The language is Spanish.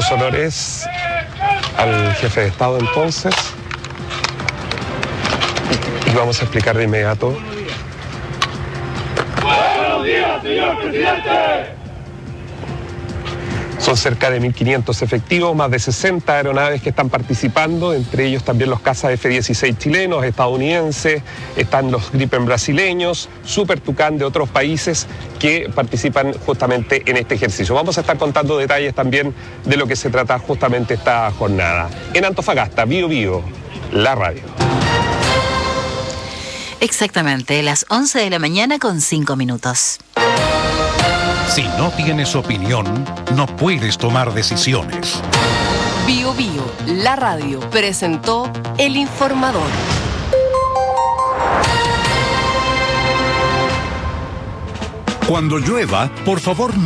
Los honores al jefe de Estado entonces. Y vamos a explicar de inmediato. ¡Buenos días, señor presidente! Son cerca de 1.500 efectivos, más de 60 aeronaves que están participando, entre ellos también los cazas F-16 chilenos, estadounidenses, están los Gripen brasileños, Super Tucán de otros países que participan justamente en este ejercicio. Vamos a estar contando detalles también de lo que se trata justamente esta jornada. En Antofagasta, Bío Bío, la radio. Exactamente, las 11 de la mañana con 5 minutos. Si no tienes opinión, no puedes tomar decisiones. Bío Bío, la radio, presentó El Informador. Cuando llueva, por favor,